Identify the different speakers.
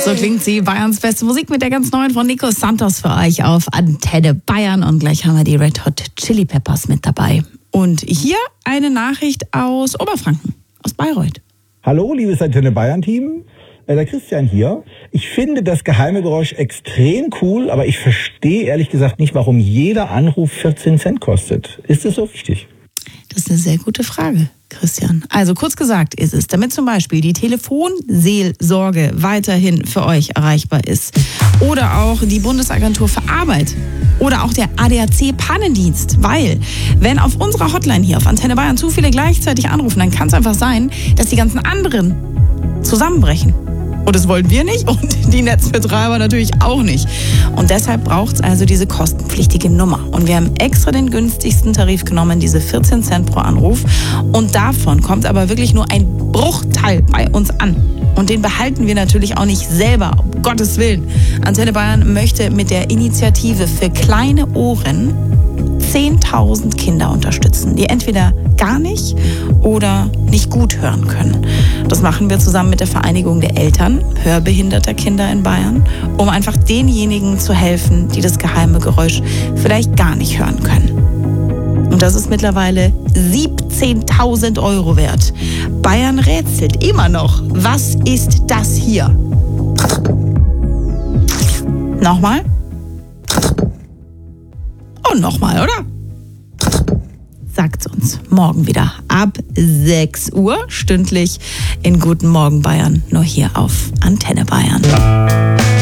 Speaker 1: So klingt sie, Bayerns beste Musik mit der ganz neuen von Nico Santos für euch auf Antenne Bayern. Und gleich haben wir die Red Hot Chili Peppers mit dabei. Und hier eine Nachricht aus Oberfranken, aus Bayreuth.
Speaker 2: Hallo, liebes Antenne Bayern-Team. Der Christian hier. Ich finde das geheime Geräusch extrem cool, aber ich verstehe ehrlich gesagt nicht, warum jeder Anruf 14 Cent kostet. Ist das so wichtig?
Speaker 1: Das ist eine sehr gute Frage, Christian. Also kurz gesagt ist es, damit zum Beispiel die Telefonseelsorge weiterhin für euch erreichbar ist oder auch die Bundesagentur für Arbeit oder auch der ADAC-Pannendienst, weil wenn auf unserer Hotline hier auf Antenne Bayern zu viele gleichzeitig anrufen, dann kann es einfach sein, dass die ganzen anderen zusammenbrechen. Und das wollen wir nicht und die Netzbetreiber natürlich auch nicht. Und deshalb braucht es also diese kostenpflichtige Nummer. Und wir haben extra den günstigsten Tarif genommen, diese 14 Cent pro Anruf. Und davon kommt aber wirklich nur ein Bruchteil bei uns an. Und den behalten wir natürlich auch nicht selber, um Gottes Willen. Antenne Bayern möchte mit der Initiative für kleine Ohren 10.000 Kinder unterstützen, die entweder gar nicht oder nicht gut hören können. Das machen wir zusammen mit der Vereinigung der Eltern hörbehinderter Kinder in Bayern, um einfach denjenigen zu helfen, die das geheime Geräusch vielleicht gar nicht hören können. Und das ist mittlerweile 17.000 € wert. Bayern rätselt immer noch. Was ist das hier? Nochmal? Und nochmal, oder? Sagt's uns morgen wieder ab 6 Uhr stündlich in Guten Morgen Bayern, nur hier auf Antenne Bayern.